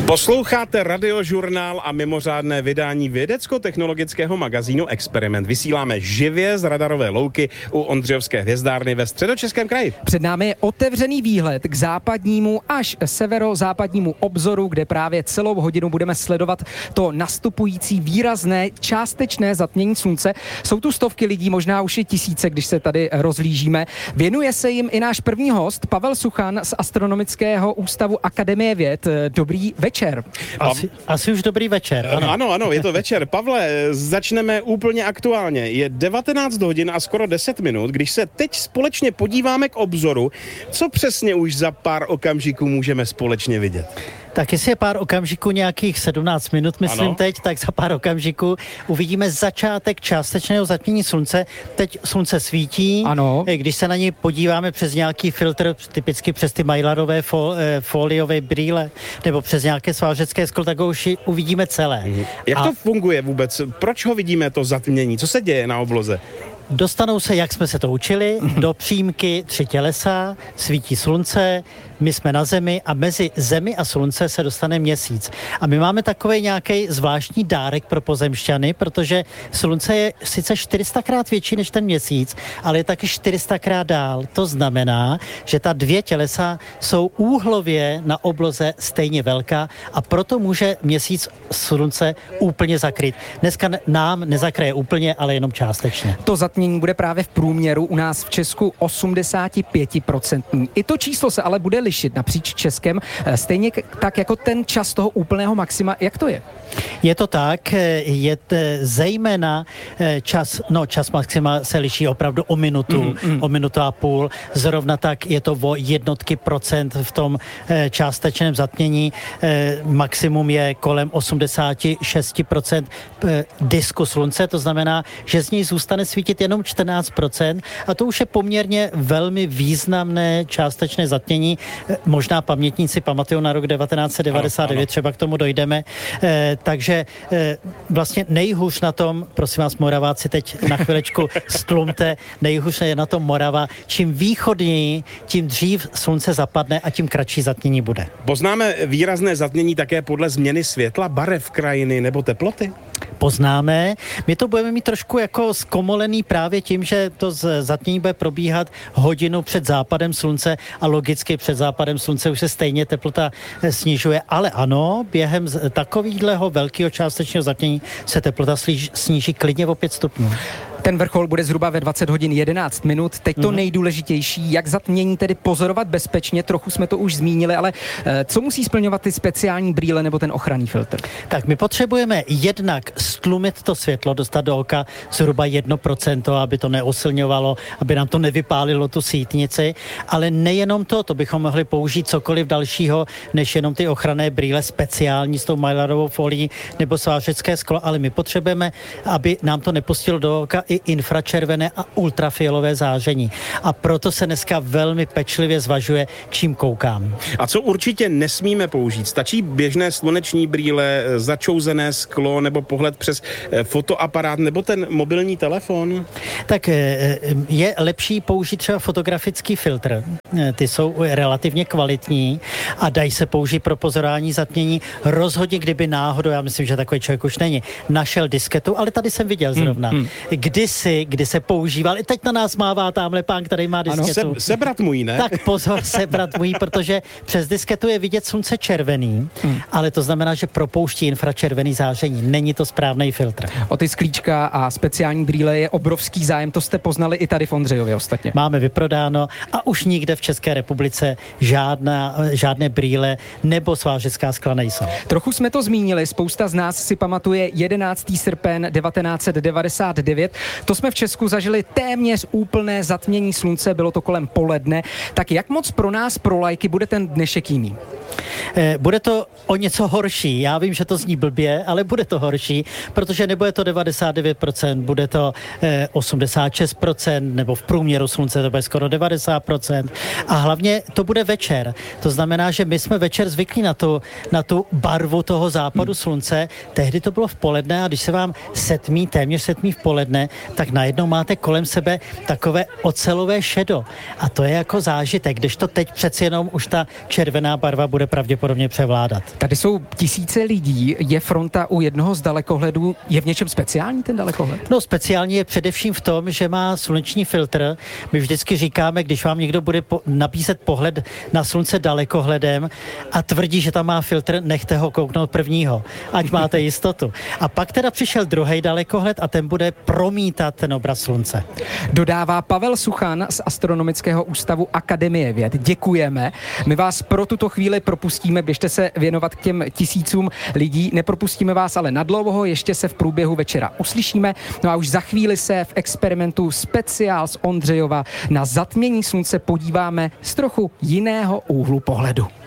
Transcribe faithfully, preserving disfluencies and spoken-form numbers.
Posloucháte Radiožurnál a mimořádné vydání vědecko-technologického magazínu Experiment. Vysíláme živě z radarové louky u Ondřejovské hvězdárny ve Středočeském kraji. Před námi je otevřený výhled k západnímu až severozápadnímu obzoru, kde právě celou hodinu budeme sledovat to nastupující výrazné částečné zatmění slunce. Jsou tu stovky lidí, možná už i tisíce, když se tady rozhlížíme. Věnuje se jim i náš první host, Pavel Suchan z Astronomického ústavu Akademie věd. Dobrý večer. Asi, asi už dobrý večer. Ano. ano, ano, je to večer. Pavle, začneme úplně aktuálně. Je devatenáct hodin a skoro deset minut, když se teď společně podíváme k obzoru, co přesně už za pár okamžiků můžeme společně vidět? Tak jestli je pár okamžiků, nějakých sedmnáct minut, myslím ano. teď, tak za pár okamžiků uvidíme začátek částečného zatmění slunce. Teď slunce svítí, ano. Když se na něj podíváme přes nějaký filtr, typicky přes ty Maillarové fol, foliové brýle, nebo přes nějaké svářecké sklo, tak ho už uvidíme celé. Jak A to funguje vůbec? Proč ho vidíme, to zatmění? Co se děje na obloze? Dostanou se, jak jsme se to učili, do přímky tři tělesa, svítí slunce, my jsme na Zemi a mezi Zemi a slunce se dostane měsíc. A my máme takový nějaký zvláštní dárek pro pozemšťany, protože slunce je sice čtyři sta krát větší než ten měsíc, ale je taky čtyři sta krát dál. To znamená, že ta dvě tělesa jsou úhlově na obloze stejně velká a proto může měsíc slunce úplně zakryt. Dneska nám nezakryje úplně, ale jenom částečně. To zatmění bude právě v průměru u nás v Česku osmdesát pět procent. I to číslo se ale bude lišit napříč Českem, stejně tak jako ten čas toho úplného maxima. Jak to je? Je to tak, je to zejména čas, no čas maxima se liší opravdu o minutu, mm, mm. o minutu a půl. Zrovna tak je to o jednotky procent v tom částečném zatmění. Maximum je kolem osmdesát šest procent disku slunce, to znamená, že z něj zůstane svítit jenom čtrnáct procent a to už je poměrně velmi významné částečné zatmění. Možná pamětníci pamatují na rok devatenáct set devadesát devět, ano, ano. Třeba k tomu dojdeme. Takže e, vlastně nejhůř na tom, prosím vás Moraváci, teď na chvilečku stlumte, nejhůř je na tom Morava. Čím východněji, tím dřív slunce zapadne a tím kratší zatmění bude. Poznáme výrazné zatmění také podle změny světla, barev krajiny nebo teploty? Poznáme. My to budeme mít trošku jako zkomolený právě tím, že to zatmění bude probíhat hodinu před západem slunce a logicky před západem slunce už se stejně teplota snižuje. Ale ano, během takovýhleho velkého částečného zatmění se teplota sníží klidně o pět stupňů. Ten vrchol bude zhruba ve dvacet hodin jedenáct minut. Teď to mm. nejdůležitější, jak zatmění tedy pozorovat bezpečně, trochu jsme to už zmínili, ale e, co musí splňovat ty speciální brýle nebo ten ochranný filtr? Tak my potřebujeme jednak stlumit to světlo, dostat do oka zhruba jedno procento, aby to neosilňovalo, aby nám to nevypálilo tu sítnici, ale nejenom to, to bychom mohli použít cokoliv dalšího, než jenom ty ochranné brýle speciální s tou Maillarovou folií nebo svářecké sklo, ale my potřebujeme, aby nám to nepustilo do oka i infračervené a ultrafialové záření. A proto se dneska velmi pečlivě zvažuje, čím koukám. A co určitě nesmíme použít? Stačí běžné sluneční brýle, začouzené sklo nebo pohled přes fotoaparát nebo ten mobilní telefon? Tak je lepší použít třeba fotografický filtr. Ty jsou relativně kvalitní a dají se použít pro pozorování zatmění. Rozhodně, kdyby náhodou, já myslím, že takový člověk už není, našel disketu, ale tady jsem viděl zrovna, hmm, hmm. kdysi, kdy se používal, i teď na nás mává tamhle pán, který má disketu. Ano, se, sebrat můj, ne? Tak pozor, sebrat můj, protože přes disketu je vidět slunce červený, hmm. ale to znamená, že propouští infračervený záření. Není to správný filtr. O ty sklíčka a speciální brýle je obrovský zájem, to jste poznali i tady v Ondřejově ostatně. Máme vyprodáno a už nikde v České republice žádná, žádné brýle nebo svářecká skla nejsou. Trochu jsme to zmínili, spousta z nás si pamatuje jedenáctého srpna devatenáct set devadesát devět. To jsme v Česku zažili téměř úplné zatmění slunce, bylo to kolem poledne. Tak jak moc pro nás, pro lajky, bude ten dnešek jiný? Bude to o něco horší. Já vím, že to zní blbě, ale bude to horší, protože nebude to devadesát devět procent, bude to osmdesát šest procent, nebo v průměru slunce to bude skoro devadesát procent. A hlavně to bude večer. To znamená, že my jsme večer zvyklí na tu, na tu barvu toho západu slunce. Tehdy to bylo v poledne a když se vám setmí, téměř setmí v poledne, tak najednou máte kolem sebe takové ocelové šedo. A to je jako zážitek, když to teď přeci jenom už ta červená barva bude pravděpodobně pravděpodobně převládat. Tady jsou tisíce lidí, je fronta u jednoho z dalekohledů. Je v něčem speciální ten dalekohled? No speciální je především v tom, že má sluneční filtr. My vždycky říkáme, když vám někdo bude po- nabízet pohled na slunce dalekohledem a tvrdí, že tam má filtr, nechte ho kouknout prvního, ať máte jistotu. A pak teda přišel druhý dalekohled a ten bude promítat ten obraz slunce. Dodává Pavel Suchan z Astronomického ústavu Akademie věd. Děkujeme. My vás pro tuto chvíli propustíme, běžte se věnovat k těm tisícům lidí. Nepropustíme vás ale nadlouho, ještě se v průběhu večera uslyšíme. No a už za chvíli se v experimentu Speciál z Ondřejova na zatmění slunce podíváme z trochu jiného úhlu pohledu.